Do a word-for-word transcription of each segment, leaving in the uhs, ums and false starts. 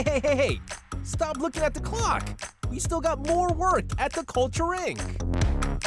Hey, hey, hey, hey! Stop looking at the clock! We still got more work at the Culture Incorporated.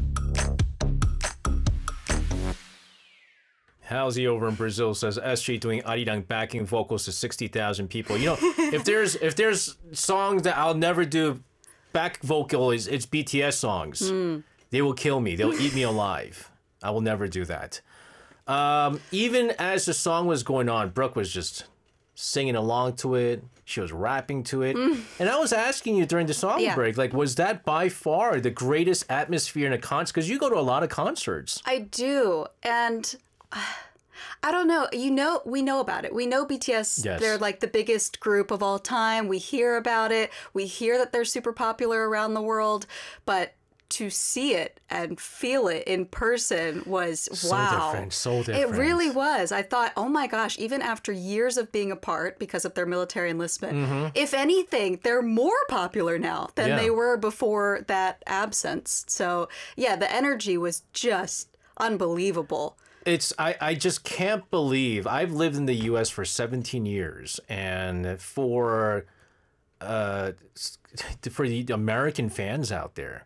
Halsey over in Brazil says S J doing Arirang backing vocals to sixty thousand people. You know, if there's if there's songs that I'll never do back vocal, is it's B T S songs. Mm. They will kill me. They'll eat me alive. I will never do that. Um, even as the song was going on, Brooke was just singing along to it. She was rapping to it. Mm. And I was asking you during the song yeah. break, like, was that by far the greatest atmosphere in a concert? Because you go to a lot of concerts. I do. And I don't know. You know, we know about it. We know B T S, yes. They're like the biggest group of all time. We hear about it. We hear that they're super popular around the world. But to see it and feel it in person was, so wow. Different, so different. It really was. I thought, oh my gosh, even after years of being apart because of their military enlistment, mm-hmm. if anything, they're more popular now than yeah. they were before that absence. So yeah, the energy was just unbelievable. It's I, I just can't believe I've lived in the U S for seventeen years, and for uh for the American fans out there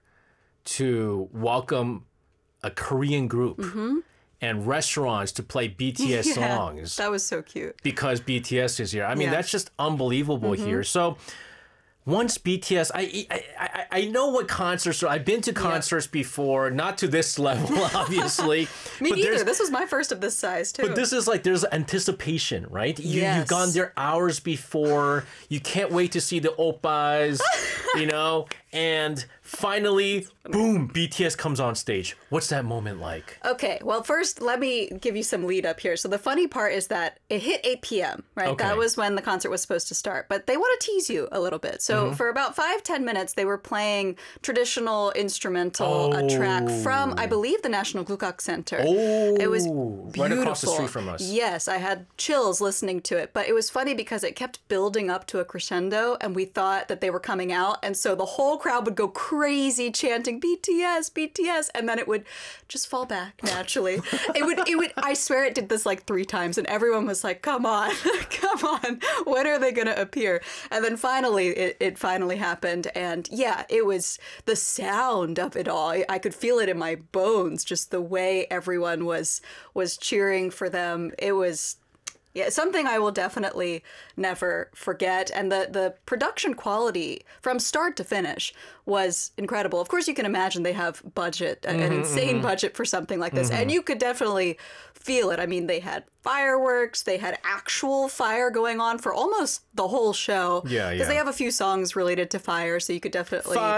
to welcome a Korean group mm-hmm. and restaurants to play B T S yeah, songs. That was so cute. Because B T S is here. I mean, yeah. that's just unbelievable mm-hmm. here. So once B T S, I, I I I know what concerts are. I've been to concerts yeah. before, not to this level, obviously. Me but neither. This was my first of this size, too. But this is like, there's anticipation, right? You, yes. You've gone there hours before. You can't wait to see the oppas, you know? And finally, boom, B T S comes on stage. What's that moment like? Okay, well, first, let me give you some lead up here. So the funny part is that it hit eight p m, right? Okay. That was when the concert was supposed to start. But they want to tease you a little bit. So mm-hmm. for about five, ten minutes, they were playing traditional instrumental, oh. a track from, I believe, the National Gukak Center. Oh, it was beautiful. Right across the street from us. Yes, I had chills listening to it. But it was funny because it kept building up to a crescendo, and we thought that they were coming out. And so the whole crowd would go crazy chanting B T S, B T S, and then it would just fall back naturally. it would, it would, I swear it did this like three times, and everyone was like, come on, come on, when are they going to appear? And then finally, it, it finally happened, and yeah, it was the sound of it all. I, I could feel it in my bones, just the way everyone was, was cheering for them. It was... Yeah, something I will definitely never forget. And the, the production quality from start to finish was incredible. Of course, you can imagine they have budget, mm-hmm, an insane mm-hmm. budget for something like this. Mm-hmm. And you could definitely feel it. I mean, they had fireworks, they had actual fire going on for almost the whole show. Yeah, yeah. Because they have a few songs related to fire, so you could definitely... Fire!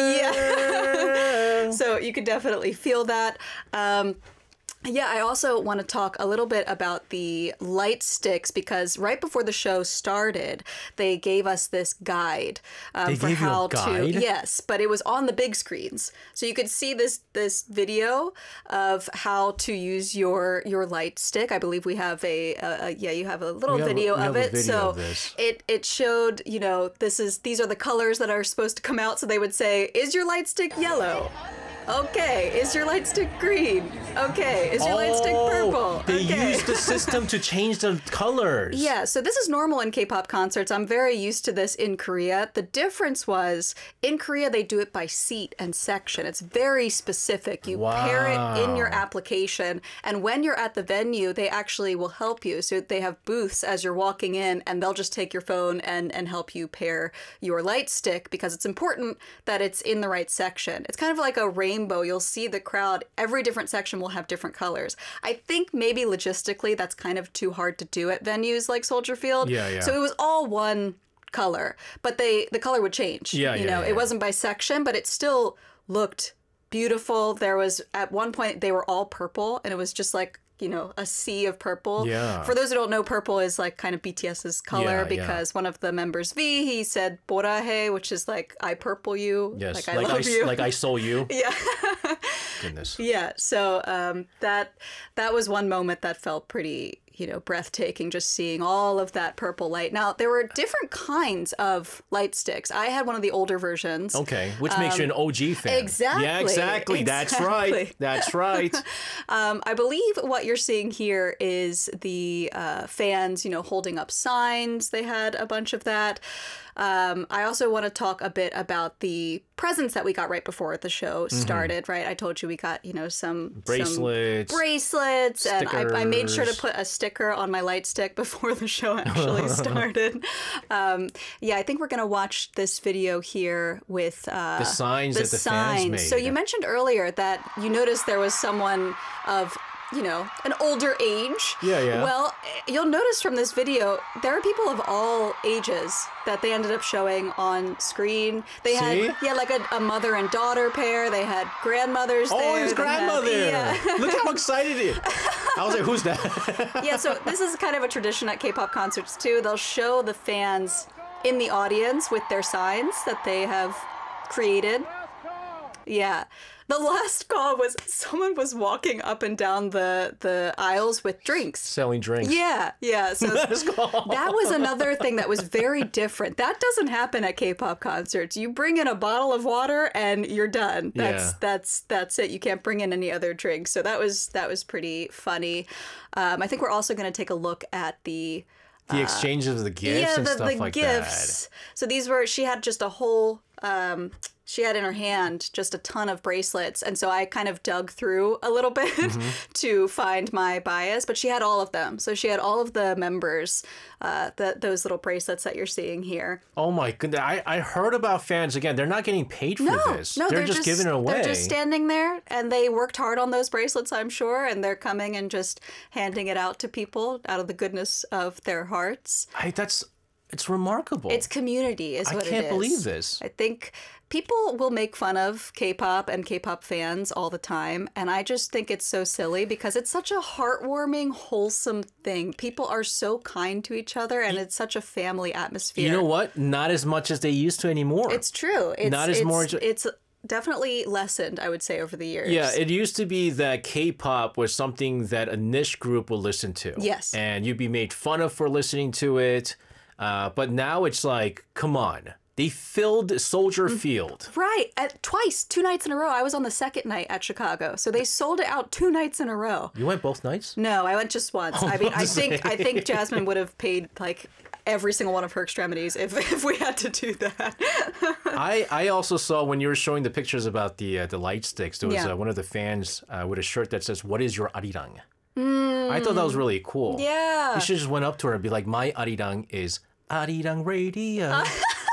Yeah. So you could definitely feel that. Um, Yeah, I also want to talk a little bit about the light sticks, because right before the show started, they gave us this guide um, they for gave how you a guide? to. Yes, but it was on the big screens, so you could see this this video of how to use your your light stick. I believe we have a, a, a yeah, you have a little have, video of it. Video so of this. it it showed, you know, this is these are the colors that are supposed to come out. So they would say, "Is your light stick yellow?" Okay, is your light stick green? Okay, is your oh, light stick purple? They okay. used the system to change the colors. Yeah, so this is normal in K-pop concerts. I'm very used to this in Korea. The difference was, in Korea, they do it by seat and section. It's very specific. You wow. pair it in your application, and when you're at the venue, they actually will help you. So they have booths as you're walking in, and they'll just take your phone and, and help you pair your light stick, because it's important that it's in the right section. It's kind of like a rainbow. Rainbow, you'll see the crowd, every different section will have different colors. I think maybe logistically that's kind of too hard to do at venues like Soldier Field. Yeah, yeah. So it was all one color, but they the color would change. Yeah, you yeah, know, yeah. It wasn't by section, but it still looked beautiful. There was, at one point, they were all purple, and it was just like, you know, a sea of purple. Yeah. For those who don't know, purple is like kind of BTS's color, yeah, because yeah. one of the members, V, he said "보라해," which is like I purple you. Yes, like I like love I, you. like I saw you. Yeah. Goodness. Yeah. So um, that that was one moment that felt pretty you know, breathtaking just seeing all of that purple light. Now, there were different kinds of light sticks. I had one of the older versions. Okay, which makes um, you an O G fan. Exactly. Yeah, exactly. exactly. That's right. That's right. um, I believe what you're seeing here is the uh, fans, you know, holding up signs. They had a bunch of that. Um, I also want to talk a bit about the presents that we got right before the show started, mm-hmm. right? I told you we got, you know, some bracelets, some bracelets, stickers. and I, I made sure to put a sticker on my light stick before the show actually started. um, yeah, I think we're going to watch this video here with uh, the signs the that the signs. fans made. So you mentioned earlier that you noticed there was someone of, you know, an older age. Yeah, yeah. Well, you'll notice from this video, there are people of all ages that they ended up showing on screen. They See? had, yeah, like a, a mother and daughter pair. They had grandmothers oh, there. Oh, his They grandmother. Had, yeah. Look how excited he is. I was like, who's that? Yeah, so this is kind of a tradition at K-pop concerts, too. They'll show the fans in the audience with their signs that they have created. Yeah. The last call was someone was walking up and down the, the aisles with drinks. Selling drinks. Yeah, yeah. So that was another thing that was very different. That doesn't happen at K-pop concerts. You bring in a bottle of water and you're done. That's yeah. that's that's it. You can't bring in any other drinks. So that was that was pretty funny. Um, I think we're also going to take a look at the the uh, exchange of the gifts yeah, and the, stuff the like gifts. that. So these were she had just a whole. Um, She had in her hand just a ton of bracelets. And so I kind of dug through a little bit mm-hmm. to find my bias. But she had all of them. So she had all of the members, uh, the, those little bracelets that you're seeing here. Oh, my goodness. I, I heard about fans. Again, they're not getting paid for no, this. No, they're, they're just, just giving it away. They're just standing there. And they worked hard on those bracelets, I'm sure. And they're coming and just handing it out to people out of the goodness of their hearts. I, that's... It's remarkable. It's community is what it is. I can't believe this. I think people will make fun of K-pop and K-pop fans all the time. And I just think it's so silly because it's such a heartwarming, wholesome thing. People are so kind to each other and it's such a family atmosphere. You know what? Not as much as they used to anymore. It's true. It's, Not as it's, more. It's definitely lessened, I would say, over the years. Yeah, it used to be that K-pop was something that a niche group would listen to. Yes. And you'd be made fun of for listening to it. Uh, but now it's like, come on. They filled Soldier Field. Right. At, twice, two nights in a row. I was on the second night at Chicago. So they sold it out two nights in a row. You went both nights? No, I went just once. Oh, I mean, I say. think I think Jasmine would have paid like every single one of her extremities if, if we had to do that. I, I also saw when you were showing the pictures about the uh, the light sticks, there was Yeah. uh, one of the fans uh, with a shirt that says, "What is your arirang?" Mm. I thought that was really cool. Yeah. You should just went up to her and be like, "My arirang is Arirang Radio." Uh.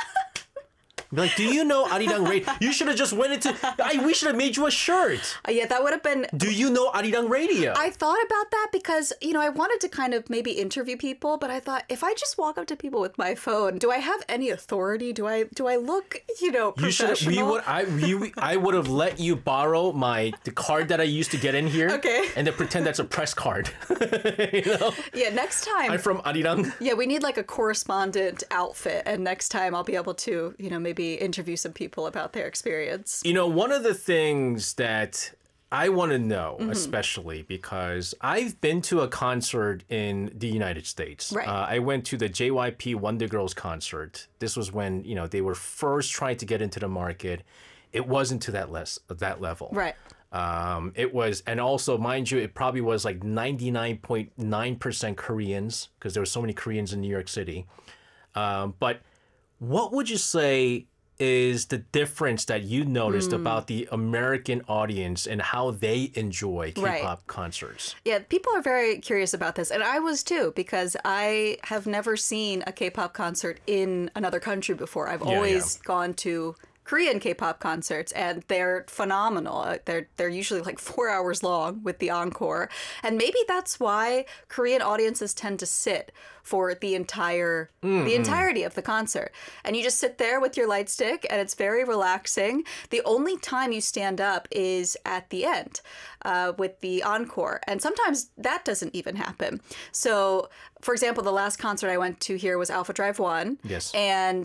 Be like, do you know Arirang Radio? You should have just went into. I, we should have made you a shirt. Uh, yeah, that would have been. Do you know Arirang Radio? I thought about that because, you know, I wanted to kind of maybe interview people, but I thought if I just walk up to people with my phone, do I have any authority? Do I do I look, you know, professional? You should. We would. I. We, I would have let you borrow my the card that I used to get in here. Okay. And then pretend that's a press card. You know. Yeah. Next time. I'm from Arirang. Yeah, we need like a correspondent outfit, and next time I'll be able to, you know, maybe interview some people about their experience. You know, one of the things that I want to know, Mm-hmm. especially because I've been to a concert in the United States. Right. Uh, I went to the J Y P Wonder Girls concert. This was when, you know, they were first trying to get into the market. It wasn't to that less that level. Right. Um, it was, and also, mind you, it probably was like ninety-nine point nine percent Koreans because there were so many Koreans in New York City. Um, but what would you say is the difference that you noticed mm. about the American audience and how they enjoy K-pop right. concerts? Yeah, people are very curious about this. And I was too, because I have never seen a K-pop concert in another country before. I've yeah, always yeah. gone to Korean K-pop concerts, and they're phenomenal. They're they're usually like four hours long with the encore, and maybe that's why Korean audiences tend to sit for the entire mm-hmm. the entirety of the concert. And you just sit there with your light stick, and it's very relaxing. The only time you stand up is at the end uh, with the encore, and sometimes that doesn't even happen. So, for example, the last concert I went to here was Alpha Drive One. Yes, and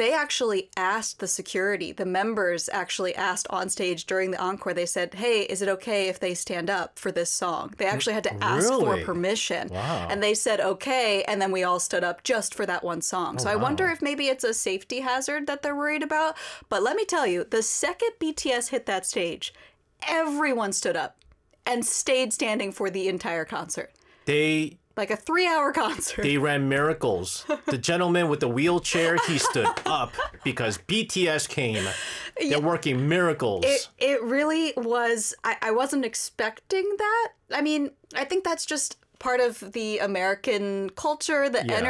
they actually asked the security, the members actually asked on stage during the encore, they said, hey, is it okay if they stand up for this song? They actually had to ask Really? for permission. Wow. And they said, okay, and then we all stood up just for that one song. So I wow. wonder if maybe it's a safety hazard that they're worried about. But let me tell you, the second B T S hit that stage, everyone stood up and stayed standing for the entire concert. They Like a three-hour concert. they ran miracles. The gentleman with the wheelchair, he stood up because B T S came. They're working miracles. It, it really was. I, I wasn't expecting that. I mean, I think that's just part of the American culture, the Yeah.